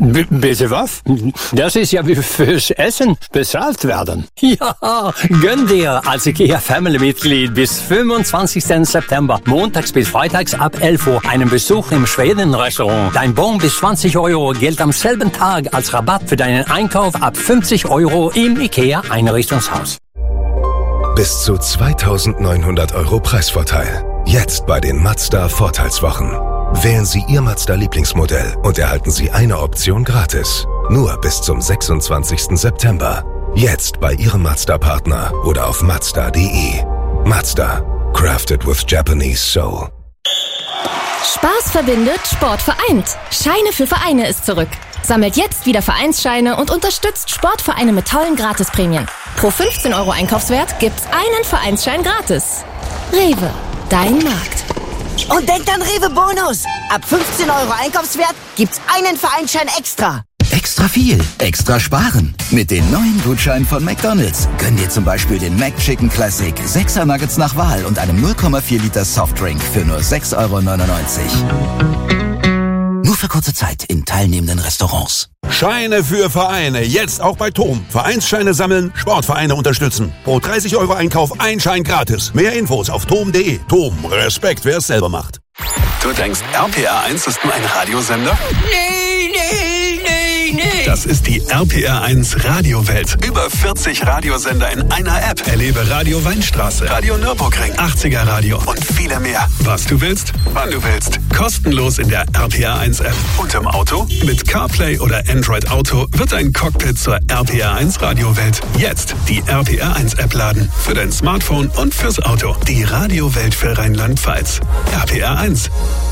Bitte was? Das ist ja wie fürs Essen bezahlt werden. Ja, gönn dir als IKEA-Family-Mitglied bis 25. September, montags bis freitags ab 11 Uhr, einen Besuch im Schweden-Restaurant. Dein Bon bis 20 € gilt am selben Tag als Rabatt für deinen Einkauf ab 50 € im IKEA-Einrichtungshaus. Bis zu 2.900 € Preisvorteil. Jetzt bei den Mazda-Vorteilswochen. Wählen Sie Ihr Mazda-Lieblingsmodell und erhalten Sie eine Option gratis. Nur bis zum 26. September. Jetzt bei Ihrem Mazda-Partner oder auf Mazda.de. Mazda. Crafted with Japanese soul. Spaß verbindet, Sport vereint. Scheine für Vereine ist zurück. Sammelt jetzt wieder Vereinsscheine und unterstützt Sportvereine mit tollen Gratisprämien. Pro 15 € Einkaufswert gibt's einen Vereinsschein gratis. Rewe, dein Markt. Und denkt an Rewe Bonus. Ab 15 € Einkaufswert gibt's einen Vereinsschein extra. Extra viel, extra sparen. Mit den neuen Gutscheinen von McDonald's. Gönn dir zum Beispiel den McChicken Classic, 6er Nuggets nach Wahl und einem 0,4 Liter Softdrink für nur 6,99 €. Nur für kurze Zeit in teilnehmenden Restaurants. Scheine für Vereine, jetzt auch bei TOM. Vereinsscheine sammeln, Sportvereine unterstützen. Pro 30 € Einkauf ein Schein gratis. Mehr Infos auf tom.de. TOM, Respekt, wer es selber macht. Du denkst, RPR1 ist nur ein Radiosender? Nee. Das ist die RPR1 Radiowelt. Über 40 Radiosender in einer App. Erlebe Radio Weinstraße, Radio Nürburgring, 80er Radio und viele mehr. Was du willst, wann du willst. Kostenlos in der RPR1 App. Und im Auto? Mit CarPlay oder Android Auto wird dein Cockpit zur RPR1 Radiowelt. Jetzt die RPR1 App laden. Für dein Smartphone und fürs Auto. Die Radiowelt für Rheinland-Pfalz. RPR1.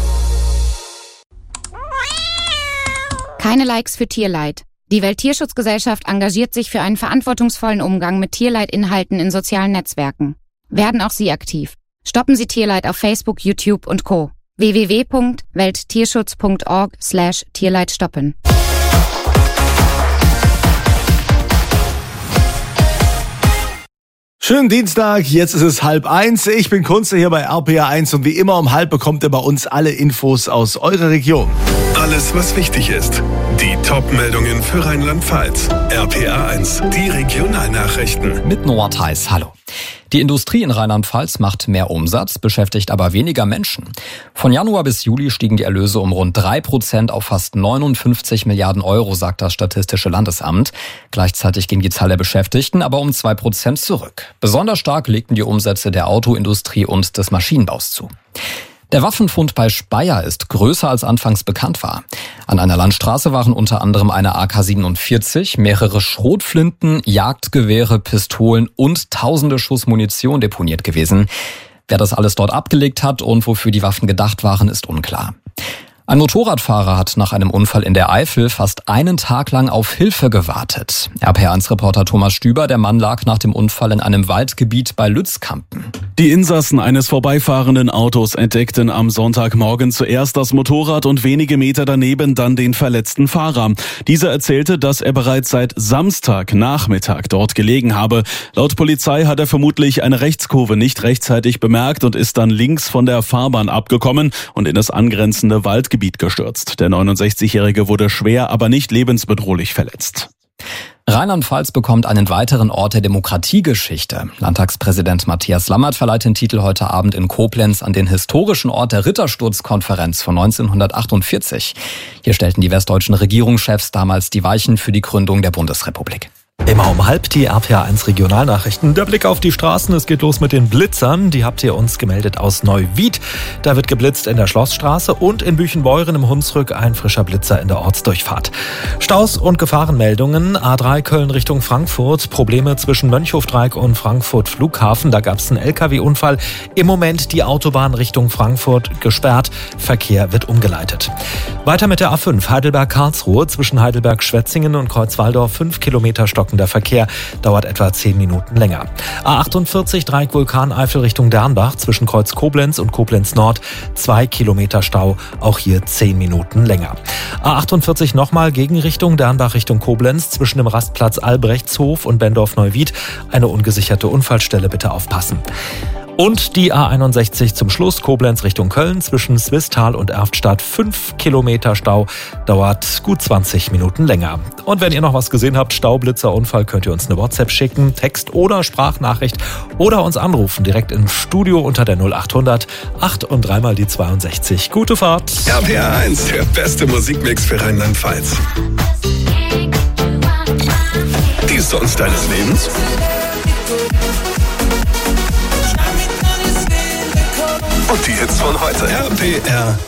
Keine Likes für Tierleid. Die Welttierschutzgesellschaft engagiert sich für einen verantwortungsvollen Umgang mit Tierleidinhalten in sozialen Netzwerken. Werden auch Sie aktiv. Stoppen Sie Tierleid auf Facebook, YouTube und Co. www.welttierschutz.org/Tierleid stoppen. Schönen Dienstag, jetzt ist es 12:30. Ich bin Kunze hier bei RPR1 und wie immer um 12 bekommt ihr bei uns alle Infos aus eurer Region. Alles, was wichtig ist. Die Top-Meldungen für Rheinland-Pfalz. RPR1, die Regionalnachrichten. Mit Noah Theis, hallo. Die Industrie in Rheinland-Pfalz macht mehr Umsatz, beschäftigt aber weniger Menschen. Von Januar bis Juli stiegen die Erlöse um rund 3% auf fast 59 Milliarden €, sagt das Statistische Landesamt. Gleichzeitig ging die Zahl der Beschäftigten aber um 2% zurück. Besonders stark legten die Umsätze der Autoindustrie und des Maschinenbaus zu. Der Waffenfund bei Speyer ist größer als anfangs bekannt war. An einer Landstraße waren unter anderem eine AK-47, mehrere Schrotflinten, Jagdgewehre, Pistolen und tausende Schuss Munition deponiert gewesen. Wer das alles dort abgelegt hat und wofür die Waffen gedacht waren, ist unklar. Ein Motorradfahrer hat nach einem Unfall in der Eifel fast einen Tag lang auf Hilfe gewartet. RPR1-Reporter Thomas Stüber, der Mann lag nach dem Unfall in einem Waldgebiet bei Lützkampen. Die Insassen eines vorbeifahrenden Autos entdeckten am Sonntagmorgen zuerst das Motorrad und wenige Meter daneben dann den verletzten Fahrer. Dieser erzählte, dass er bereits seit Samstagnachmittag dort gelegen habe. Laut Polizei hat er vermutlich eine Rechtskurve nicht rechtzeitig bemerkt und ist dann links von der Fahrbahn abgekommen und in das angrenzende Waldgebiet gestürzt. Der 69-Jährige wurde schwer, aber nicht lebensbedrohlich verletzt. Rheinland-Pfalz bekommt einen weiteren Ort der Demokratiegeschichte. Landtagspräsident Matthias Lammert verleiht den Titel heute Abend in Koblenz an den historischen Ort der Rittersturzkonferenz von 1948. Hier stellten die westdeutschen Regierungschefs damals die Weichen für die Gründung der Bundesrepublik. Immer um 12 die RPR1 Regionalnachrichten. Der Blick auf die Straßen, es geht los mit den Blitzern. Die habt ihr uns gemeldet aus Neuwied. Da wird geblitzt in der Schlossstraße und in Büchenbeuren im Hunsrück ein frischer Blitzer in der Ortsdurchfahrt. Staus und Gefahrenmeldungen. A3 Köln Richtung Frankfurt. Probleme zwischen Mönchhofdreieck und Frankfurt Flughafen. Da gab es einen LKW-Unfall. Im Moment die Autobahn Richtung Frankfurt gesperrt. Verkehr wird umgeleitet. Weiter mit der A5 Heidelberg-Karlsruhe. Zwischen Heidelberg-Schwetzingen und Kreuzwaldorf 5 Kilometer stockender Verkehr, dauert etwa 10 Minuten länger. A48 Dreieck Vulkaneifel Richtung Dernbach zwischen Kreuz Koblenz und Koblenz Nord 2 Kilometer Stau, auch hier 10 Minuten länger. A48 nochmal Gegenrichtung Dernbach Richtung Koblenz zwischen dem Rastplatz Albrechtshof und Bendorf-Neuwied eine ungesicherte Unfallstelle, bitte aufpassen. Und die A61 zum Schluss, Koblenz Richtung Köln, zwischen Swisttal und Erftstadt 5 Kilometer Stau, dauert gut 20 Minuten länger. Und wenn ihr noch was gesehen habt, Staublitzerunfall, könnt ihr uns eine WhatsApp schicken, Text- oder Sprachnachricht oder uns anrufen, direkt im Studio unter der 0800 8 und 3 mal die 62. Gute Fahrt! RPR 1, der beste Musikmix für Rheinland-Pfalz. Die Songs deines Lebens? Und die Hits von heute. RPR